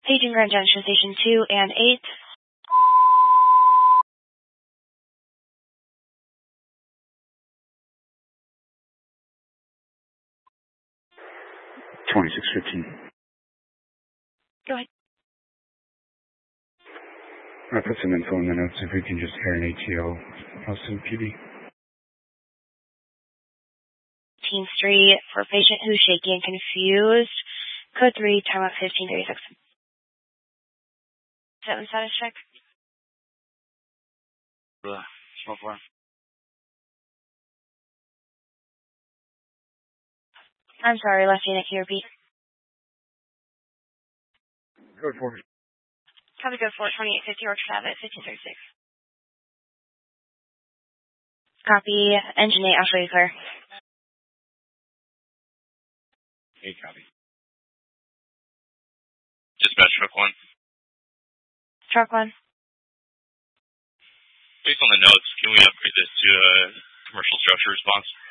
Paging Grand Junction Station 2 and 8. 2615. Go ahead. I put some info in the notes if we can just hear an ATO. Austin PD. Teen Street for patient who's shaky and confused. Code 3, time up 1536. 7 status check. Smoke one. I'm sorry, last unit, can you repeat? Code 4. Copy code 4, 2850 Orchard Abbott, 1536. Copy, engine 8, I'll show you clear. Hey, copy. Dispatch truck 1. Truck 1. Based on the notes, can we upgrade this to a commercial structure response?